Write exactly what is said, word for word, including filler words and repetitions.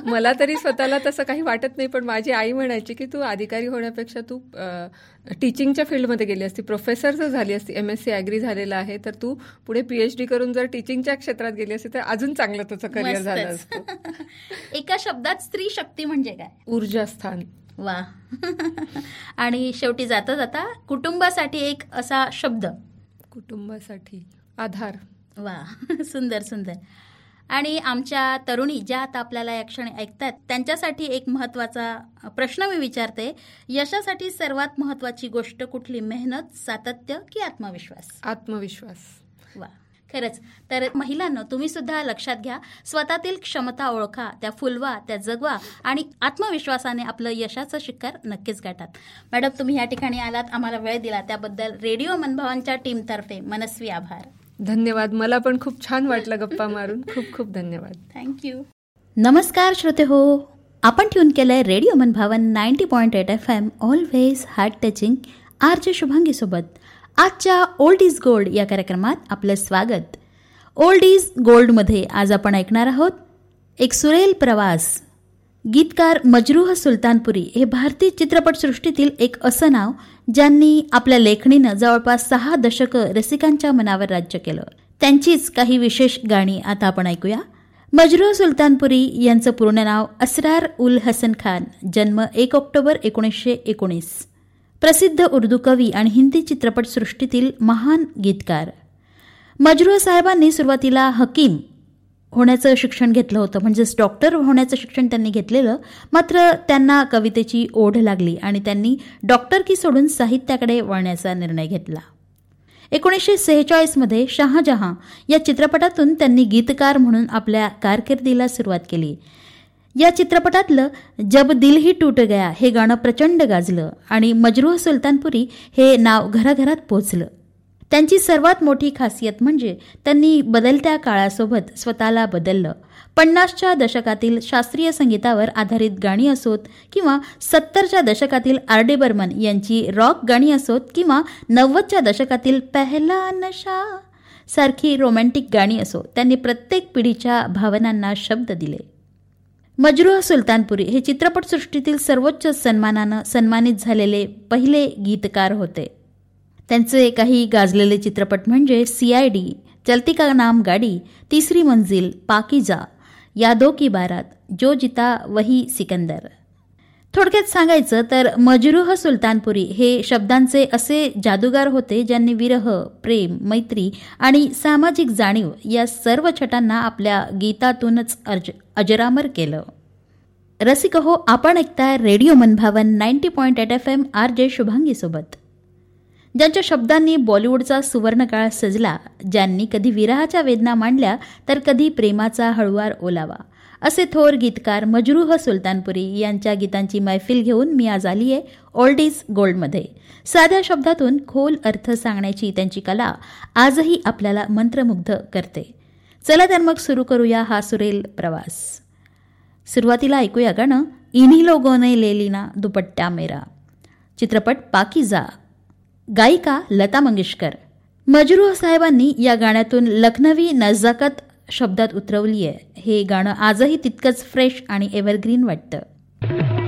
मला तरी स्वतःला तसं काही वाटत नाही, पण माझी आई म्हणायची की तू अधिकारी होण्यापेक्षा तू टीचिंगच्या फील्डमध्ये गेली असती, प्रोफेसर जर झाली असती, एम एस सी ॲग्री झालेला आहे, तर तू पुढे पीएचडी करून जर टीचिंगच्या क्षेत्रात गेली असती तर अजून चांगलं तुझं करिअर झालं असतं. एका शब्दात स्त्री शक्ती म्हणजे काय? ऊर्जास्थान. वा. आणि शेवटी जाता जाता कुटुंबासाठी एक असा शब्द. कुटुंबासाठी आधार. वा, सुंदर सुंदर. आणि आमच्या तरुणी ज्या आता आपल्याला या क्षणी ऐकतात त्यांच्यासाठी एक महत्त्वाचा प्रश्न मी विचारते. यशासाठी सर्वात महत्त्वाची गोष्ट कुठली? मेहनत, सातत्य की आत्मविश्वास? आत्मविश्वास. वा, खरंच. तर महिलांनो, तुम्ही सुद्धा लक्षात घ्या, स्वतःतील क्षमता ओळखा, त्या फुलवा, त्या जगवा आणि आत्मविश्वासाने आपलं यशाचं शिखर नक्कीच गाठात. मॅडम, तुम्ही या ठिकाणी आलात, आम्हाला वेळ दिला, त्याबद्दल रेडिओ मनभावांच्या टीमतर्फे मनस्वी आभार. धन्यवाद. मला पण खूप छान वाटलं गप्पा मारून. खूप खूप धन्यवाद. थँक्यू. नमस्कार श्रोते हो, आपण ट्यून केलंय रेडिओ मनभावन ninety point eight F M, always heart touching. R J Shubhangi सोबत आजच्या ओल्ड इज गोल्ड या कार्यक्रमात आपलं स्वागत. ओल्ड इज गोल्डमध्ये आज आपण ऐकणार आहोत एक सुरेल प्रवास. गीतकार मजरूह सुलतानपुरी हे भारतीय चित्रपटसृष्टीतील एक असं नाव ज्यांनी आपल्या लेखणीनं जवळपास सहा दशकं रसिकांच्या मनावर राज्य केलं. त्यांचीच काही विशेष गाणी आता आपण ऐकूया. मजरूह सुलतानपुरी यांचं पूर्ण नाव असरार उल हसन खान, जन्म एक ऑक्टोबर एकोणीसशे एकोणीस. प्रसिद्ध उर्दू कवी आणि हिंदी चित्रपटसृष्टीतील महान गीतकार. मजरूह साहेबांनी सुरुवातीला हकीम होण्याचं शिक्षण घेतलं होतं, म्हणजेच डॉक्टर होण्याचं शिक्षण त्यांनी घेतलेलं. मात्र त्यांना कवितेची ओढ लागली आणि त्यांनी डॉक्टरकी सोडून साहित्याकडे वळण्याचा निर्णय घेतला. एकोणीसशे सेहेचाळीसमध्ये शहाजहां या चित्रपटातून त्यांनी गीतकार म्हणून आपल्या कारकिर्दीला सुरुवात केली. या चित्रपटातलं जब दिल ही टूट गया हे गाणं प्रचंड गाजलं आणि मजरूह सुलतानपुरी हे नाव घराघरात पोचलं. त्यांची सर्वात मोठी खासियत म्हणजे त्यांनी बदलत्या काळासोबत स्वतःला बदललं. पन्नासच्या दशकातील शास्त्रीय संगीतावर आधारित गाणी असोत किंवा सत्तरच्या दशकातील आर डी बर्मन यांची रॉक गाणी असोत किंवा नव्वदच्या दशकातील पहला नशा सारखी रोमॅन्टिक गाणी असो, त्यांनी प्रत्येक पिढीच्या भावनांना शब्द दिले. मजरूह सुलतानपुरी हे चित्रपटसृष्टीतील सर्वोच्च सन्मानानं सन्मानित झालेले पहिले गीतकार होते. त्यांचे काही गाजलेले चित्रपट म्हणजे सी आय डी, चलती का नाम गाडी, तिसरी मंजिल, पाकीजा, यादों की बारात, जो जिता वही सिकंदर. थोडक्यात सांगायचं तर मजरूह सुलतानपुरी हे शब्दांचे असे जादूगार होते ज्यांनी विरह, प्रेम, मैत्री आणि सामाजिक जाणीव या सर्व छटांना आपल्या गीतातूनच अज अजरामर केलं. रसिक हो, आपण ऐकताय रेडिओ मनभावन ninety point eight F M, R J Shubhangi सोबत. ज्यांच्या शब्दांनी बॉलिवूडचा सुवर्णकाळ सजला, ज्यांनी कधी विरहाच्या वेदना मांडल्या तर कधी प्रेमाचा हळुवार ओलावा, असे थोर गीतकार मजरूह सुलतानपुरी यांच्या गीतांची मैफिल घेऊन मी आज आली आहे ओल्ड इज गोल्डमध्ये. साध्या शब्दातून खोल अर्थ सांगण्याची त्यांची कला आजही आपल्याला मंत्रमुग्ध करते. चला तर मग सुरू करूया हा सुरेल प्रवास. सुरुवातीला ऐकूया गाणं इन्ही लोगों ने ले लीना दुपट्टा मेरा, चित्रपट पाकीजा, गायिका लता मंगेशकर. मजरूह साहेबांनी या गाण्यातून लखनवी नजाकत शब्दात उतरवली आहे. हे गाणं आजही तितकंच फ्रेश आणि एव्हरग्रीन वाटतं.